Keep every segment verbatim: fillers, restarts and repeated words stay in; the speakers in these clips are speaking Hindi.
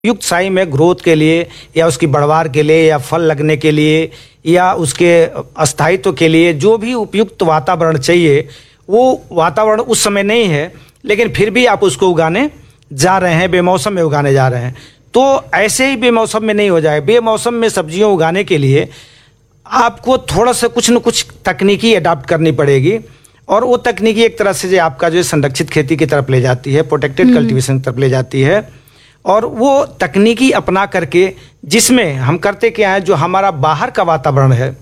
युक्त साई में ग्रोथ के लिए या उसकी बढ़वार के लिए या फल लगने के लिए या उसके अस्थायित्व के लिए जो भी उपयुक्त वातावरण चाहिए वो वातावरण उस समय नहीं है, लेकिन फिर भी आप उसको उगाने जा रहे हैं, बेमौसम में उगाने जा रहे हैं। तो ऐसे ही बेमौसम में नहीं हो जाए। बेमौसम में सब्जियों उगाने के लिए आपको थोड़ा सा कुछ न कुछ तकनीकी अडाप्ट करनी पड़ेगी, और वो तकनीकी एक तरह से जो आपका जो संरक्षित खेती की तरफ ले जाती है, प्रोटेक्टेड कल्टीवेशन की तरफ ले जाती है। और वो तकनीकी अपना करके जिसमें हम करते क्या है, जो हमारा बाहर का वातावरण है,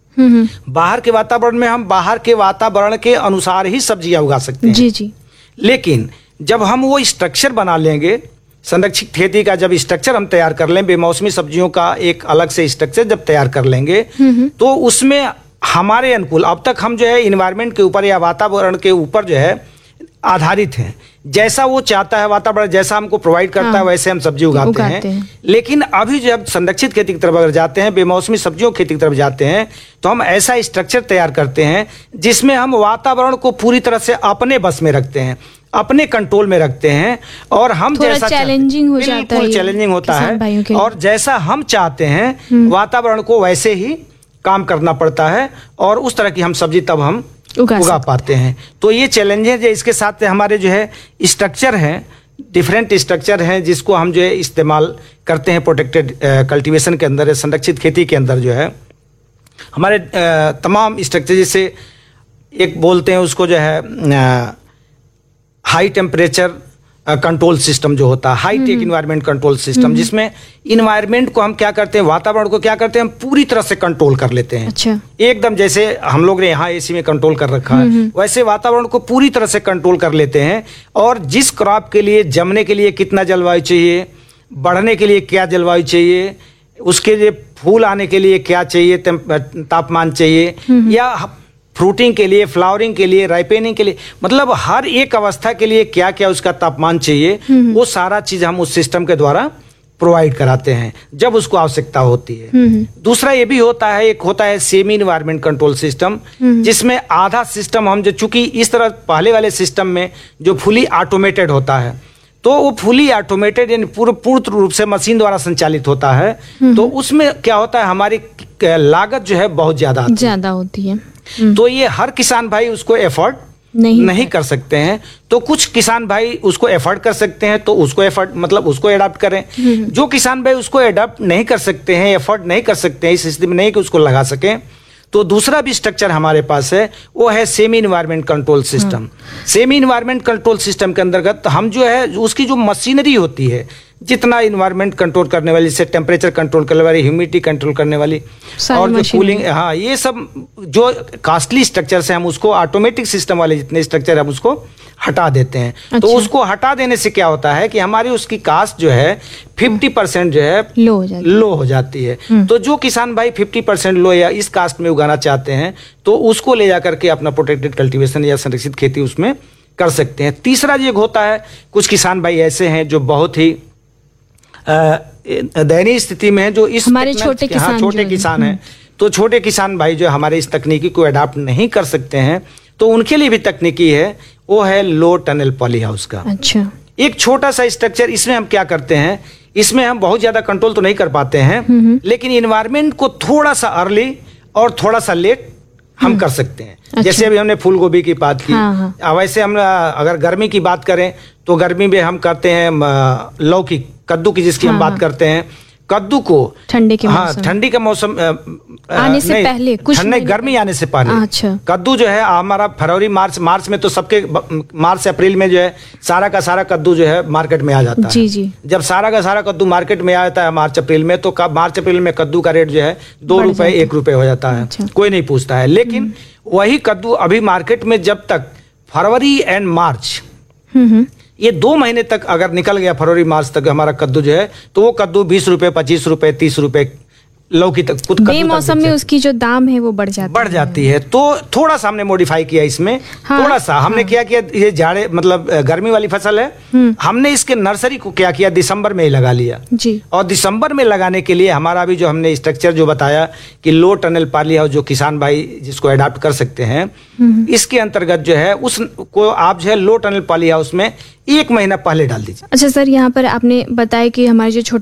बाहर के वातावरण में हम बाहर के वातावरण के अनुसार ही सब्जियां उगा सकते हैं। जी जी। लेकिन जब हम वो स्ट्रक्चर बना लेंगे, संरक्षित खेती का जब स्ट्रक्चर हम तैयार कर लें, बेमौसमी सब्जियों का एक अलग से स्ट्रक्चर जब तैयार कर लेंगे, तो उसमें हमारे अनुकूल, अब तक हम जो है इन्वायरमेंट के ऊपर या वातावरण के ऊपर जो है आधारित हैं। जैसा वो चाहता है वातावरण, जैसा हमको प्रोवाइड करता हाँ, है, वैसे हम सब्जी उगाते, उगाते हैं।, हैं लेकिन अभी जब संरक्षित खेती की तरफ अगर जाते हैं, बेमौसमी सब्जियों की खेती की तरफ जाते हैं, तो हम ऐसा स्ट्रक्चर तैयार करते हैं जिसमें हम वातावरण को पूरी तरह से अपने बस में रखते हैं, अपने कंट्रोल में रखते हैं, और हम जैसा चैलेंजिंग हो जाता है, चैलेंजिंग होता है, और जैसा हम चाहते हैं वातावरण को वैसे ही काम करना पड़ता है, और उस तरह की हम सब्जी तब हम उगा, उगा पाते हैं। तो ये चैलेंजेस है, इसके साथ हमारे जो है स्ट्रक्चर हैं, डिफरेंट स्ट्रक्चर हैं जिसको हम जो है इस्तेमाल करते हैं प्रोटेक्टेड कल्टीवेशन के अंदर, संरक्षित खेती के अंदर जो है हमारे आ, तमाम स्ट्रक्चर, जैसे एक बोलते हैं उसको जो है हाई टेम्परेचर कंट्रोल सिस्टम जो होता है, high tech environment control system, जिसमें इन्वायरमेंट को हम क्या करते हैं, वातावरण को क्या करते हैं, हम पूरी तरह से कंट्रोल कर लेते हैं। अच्छा। एकदम जैसे हम लोग ने यहाँ एसी में कंट्रोल कर रखा है, वैसे वातावरण को पूरी तरह से कंट्रोल कर लेते हैं। और जिस क्रॉप के लिए जमने के लिए कितना जलवायु चाहिए, बढ़ने के लिए क्या जलवायु चाहिए, उसके लिए फूल आने के लिए क्या चाहिए, तापमान चाहिए, या फ्रूटिंग के लिए, फ्लावरिंग के लिए, राइपेनिंग के लिए, मतलब हर एक अवस्था के लिए क्या क्या उसका तापमान चाहिए, वो सारा चीज हम उस सिस्टम के द्वारा प्रोवाइड कराते हैं जब उसको आवश्यकता होती है। दूसरा ये भी होता है, एक होता है सेमी इन्वायरमेंट कंट्रोल सिस्टम, जिसमें आधा सिस्टम हम जो, चूंकि इस तरह पहले वाले सिस्टम में जो फुली ऑटोमेटेड होता है, तो वो फुली ऑटोमेटेड यानी पूर्ण पूर्ण रूप से मशीन द्वारा संचालित होता है, तो उसमें क्या होता है, हमारी लागत जो है बहुत ज्यादा ज्यादा होती है। तो ये हर किसान भाई उसको एफर्ट नहीं, नहीं कर सकते हैं। तो कुछ किसान भाई उसको एफर्ट कर सकते हैं, तो उसको एफर्ट मतलब उसको एडाप्ट करें। जो किसान भाई उसको एडाप्ट नहीं कर सकते हैं, एफर्ट नहीं कर सकते हैं, इस स्थिति में नहीं कि उसको लगा सकें, तो दूसरा भी स्ट्रक्चर हमारे पास है, वो है semi environment control system. Semi environment control system के अंतर्गत हम जो है उसकी जो मशीनरी होती है, जितना इन्वायरमेंट कंट्रोल करने वाली, जैसे टेम्परेचर कंट्रोल करने वाली, ह्यूमिडिटी कंट्रोल करने वाली, और जो कूलिंग, हाँ, ये सब जो कॉस्टली स्ट्रक्चर्स हैं, हम उसको ऑटोमेटिक सिस्टम वाले जितने स्ट्रक्चर हम उसको हटा देते हैं। अच्छा। तो उसको हटा देने से क्या होता है कि हमारी उसकी कास्ट जो है फिफ्टी परसेंट जो है लो हो जाती, लो हो जाती है। तो जो किसान भाई फिफ्टी परसेंट लो या इस कास्ट में उगाना चाहते हैं, तो उसको ले जाकर के अपना प्रोटेक्टेड कल्टीवेशन या संरक्षित खेती उसमें कर सकते हैं। तीसरा जो होता है, कुछ किसान भाई ऐसे हैं जो बहुत ही दयनीय स्थिति में है, जो इस हमारे छोटे किसान, हाँ, छोटे किसान हैं, तो छोटे किसान भाई जो हमारे इस तकनीकी को अडाप्ट नहीं कर सकते हैं, तो उनके लिए भी तकनीकी है, वो है लो टनल पॉली हाउस का। अच्छा। एक छोटा सा स्ट्रक्चर, इसमें हम क्या करते हैं, इसमें हम बहुत ज्यादा कंट्रोल तो नहीं कर पाते हैं, लेकिन इन्वायरमेंट को थोड़ा सा अर्ली और थोड़ा सा लेट हम कर सकते हैं। अच्छा। जैसे अभी हमने फूल गोभी की बात की, हाँ, हाँ। वैसे हम अगर गर्मी की बात करें तो गर्मी में हम करते हैं लौकी, कद्दू की जिसकी हाँ, हम बात करते हैं, कद्दू को ठंडी के हाँ ठंडी का मौसम आने से पहले, कुछ ठंडी गर्मी आने से पहले। अच्छा। कद्दू जो है हमारा फरवरी मार्च मार्च में तो सबके मार्च से अप्रैल में जो है सारा का सारा कद्दू जो है मार्केट में आ जाता है। जी जी। जब सारा का सारा कद्दू मार्केट में आ जाता है मार्च अप्रैल में, तो मार्च अप्रैल में कद्दू का रेट जो है दो रुपए एक रुपए हो जाता है। अच्छा। कोई नहीं पूछता है। लेकिन वही कद्दू अभी मार्केट में जब तक फरवरी एंड मार्च, ये दो महीने तक अगर निकल गया, फरवरी मार्च तक हमारा कद्दू जो है, तो वो कद्दू बीस रुपए, पच्चीस रुपए, तीस रुपए लौकी तक खुद बेमौसम में उसकी जो दाम है वो बढ़ जाती बढ़ जाती है। तो थोड़ा सा हमने मॉडिफाई किया इसमें। हाँ, थोड़ा सा हमने हाँ, क्या किया, ये जाड़े मतलब गर्मी वाली फसल है, हमने इसके नर्सरी को क्या किया, दिसंबर में ही लगा लिया जी। और दिसंबर में लगाने के लिए हमारा भी जो हमने स्ट्रक्चर जो बताया कि लो टनल पॉली हाउस जो किसान भाई जिसको अडॉप्ट कर सकते हैं, इसके अंतर्गत जो है उसको आप जो है लो टनल पॉली हाउस में एक महीना पहले डाल दीजिए। अच्छा सर, यहाँ पर आपने बताया कि हमारे जो